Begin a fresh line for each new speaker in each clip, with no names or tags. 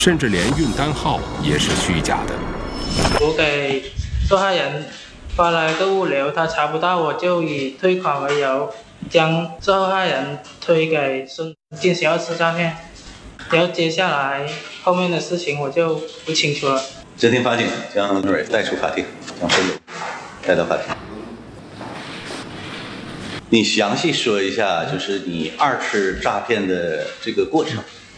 甚至连运单号也是虚假的。
我给受害人发了一个物流，他查不到，我就以退款为由，将受害人推给孙进行2次诈骗。然后接下来后面的事情我就不清楚了。
侦听法警将瑞带出法庭，将孙某带到法庭。你详细说一下，就是你2次诈骗的这个过程。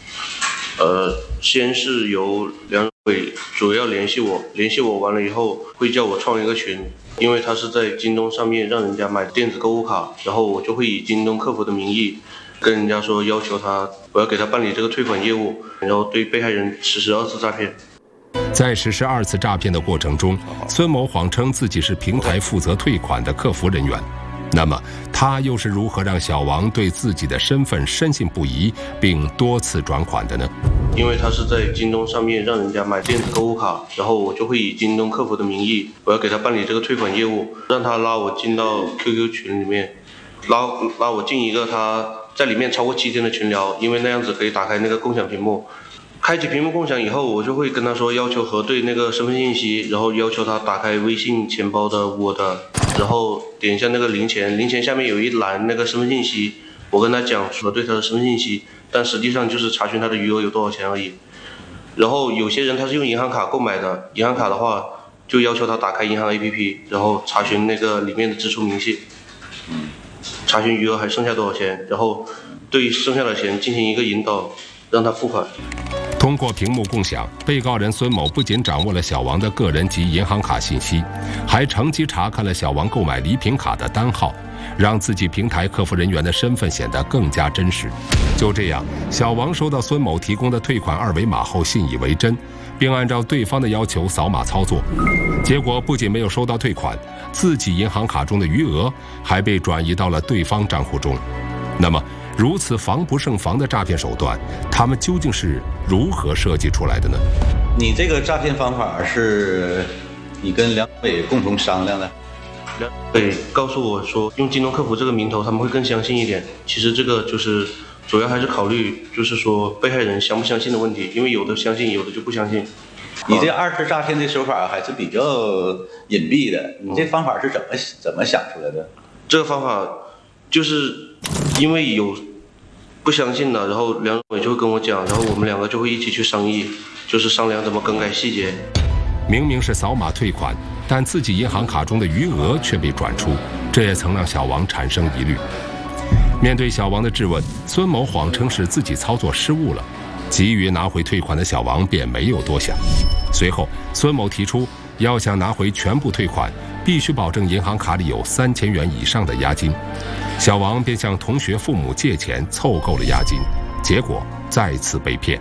先是由梁伟主要联系我完了以后会叫我创一个群，因为他是在京东上面让人家买电子购物卡，然后我就会以京东客服的名义跟人家说要求他，我要给他办理这个退款业务，然后对被害人实施2次诈骗。
在实施2次诈骗的过程中，孙某谎称自己是平台负责退款的客服人员。那么他又是如何让小王对自己的身份深信不疑，并多次转款的呢？
因为他是在京东上面让人家买电子购物卡，然后我就会以京东客服的名义，我要给他办理这个退款业务，让他拉我进到 QQ 群里面，拉我进一个他在里面超过7天的群聊，因为那样子可以打开那个共享屏幕。开启屏幕共享以后，我就会跟他说要求核对那个身份信息，然后要求他打开微信钱包的我的，然后点一下那个零钱下面有一栏那个身份信息，我跟他讲核对他的身份信息，但实际上就是查询他的余额有多少钱而已。然后有些人他是用银行卡购买的，银行卡的话就要求他打开银行 APP， 然后查询那个里面的支出明细，查询余额还剩下多少钱，然后对剩下的钱进行一个引导，让他付款。
通过屏幕共享，被告人孙某不仅掌握了小王的个人及银行卡信息，还乘机查看了小王购买礼品卡的单号，让自己平台客服人员的身份显得更加真实。就这样，小王收到孙某提供的退款2维码后信以为真，并按照对方的要求扫码操作。结果不仅没有收到退款，自己银行卡中的余额还被转移到了对方账户中。那么如此防不胜防的诈骗手段，他们究竟是如何设计出来的呢？
你这个诈骗方法是你跟梁伟共同商量的？
梁伟告诉我说，用京东客服这个名头他们会更相信一点。其实这个就是主要还是考虑就是说被害人相不相信的问题，因为有的相信，有的就不相信。
你这2次诈骗的手法还是比较隐蔽的，你这方法是怎么想出来的？
这个方法就是因为有不相信的，然后梁伟就会跟我讲，然后我们2个就会一起去商议，就是商量怎么更改细节。
明明是扫码退款，但自己银行卡中的余额却被转出，这也曾让小王产生疑虑。面对小王的质问，孙某谎称是自己操作失误了。急于拿回退款的小王便没有多想。随后，孙某提出要想拿回全部退款，必须保证银行卡里有3000元以上的押金。小王便向同学父母借钱凑够了押金，结果再次被骗。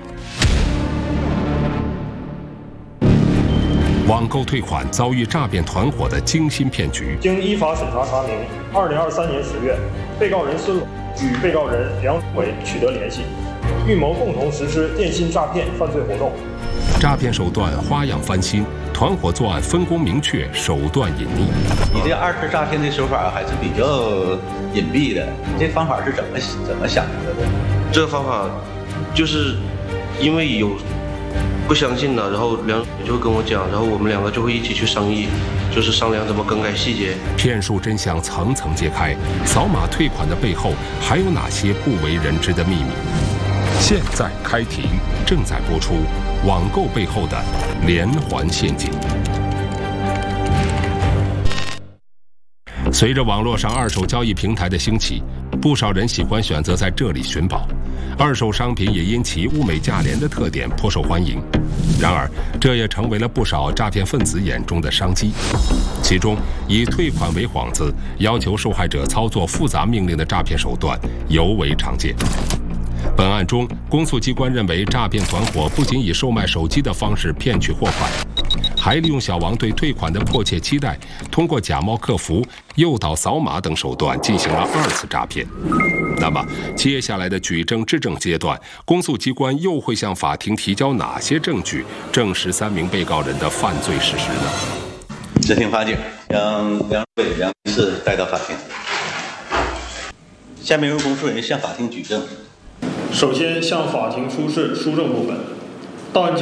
网购退款遭遇诈骗团伙的精心骗局。
经依法审查查明，2023年10月，被告人孙某与被告人梁伟取得联系，预谋共同实施电信诈骗犯罪活动。
诈骗手段花样翻新，团伙作案分工明确，手段隐匿。
你这2次诈骗的手法还是比较隐蔽的，你这方法是怎么想出来的？
这个方法就是因为有不相信的，然后梁伟就会跟我讲，然后我们2个就会一起去商议，就是商量怎么更改细节。
骗术真相层层揭开，扫码退款的背后还有哪些不为人知的秘密？现在开庭，正在播出《网购背后的连环陷阱》。随着网络上2手交易平台的兴起，不少人喜欢选择在这里寻宝，2手商品也因其物美价廉的特点颇受欢迎。然而，这也成为了不少诈骗分子眼中的商机。其中，以退款为幌子，要求受害者操作复杂命令的诈骗手段尤为常见。本案中，公诉机关认为，诈骗团伙不仅以售卖手机的方式骗取货款，还利用小王对退款的迫切期待，通过假冒客服、诱导扫码等手段进行了2次诈骗。那么，接下来的举证质证阶段，公诉机关又会向法庭提交哪些证据，证实3名被告人的犯罪事实呢？
侦听法警将梁伟、梁女士带到法庭。下面由公诉人向法庭举证。
首先向法庭出示书证部分。 到案